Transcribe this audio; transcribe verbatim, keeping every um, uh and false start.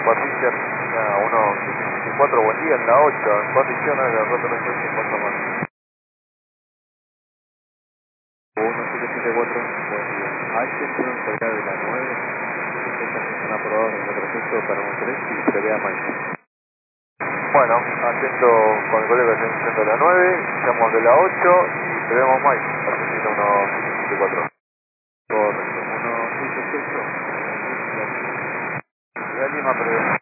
Patricia, uno veinticuatro, buen día, en la ocho, Patricia, no, la ruta no sé si encuentro más. uno siete siete cuatro, buen día. H, quiero entregar de la nueve, están aprobados en el proceso para un tres y prevea Mike. Bueno, atento con el colega que está de la nueve, llamo de la ocho y preveamos Mike, Argentina uno siete siete cuatro. Correcto, uno siete siete ocho. Ya Lima, prevemos.